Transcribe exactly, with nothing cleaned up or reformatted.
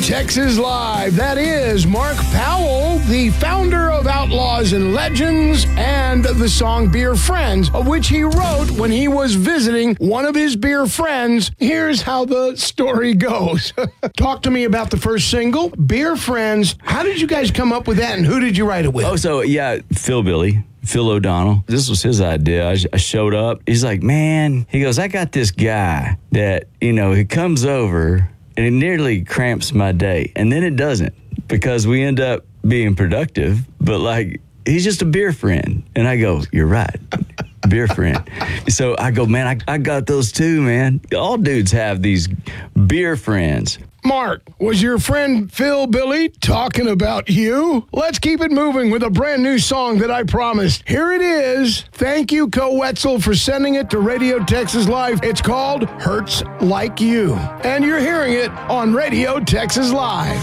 Texas Live. That is Mark Powell, the founder of Outlaws and Legends, and the song Beer Friends, of which he wrote when he was visiting one of his beer friends. Here's how the story goes. Talk to me about the first single, Beer Friends. How did you guys come up with that, and who did you write it with? Oh, so, yeah, Phil Billy. Phil O'Donnell. This was his idea. I, I showed up. He's like, man, he goes, I got this guy that, you know, he comes over and it nearly cramps my day. And then it doesn't, because we end up being productive. But like, he's just a beer friend. And I go, you're right. Beer friend. So I go, man, I, I got those too, man. All dudes have these beer friends. Mark, was your friend Phil Billy talking about you? Let's keep it moving with a brand new song that I promised. Here it is. Thank you, Co Wetzel, for sending it to Radio Texas Live. It's called Hurts Like You. And you're hearing it on Radio Texas Live.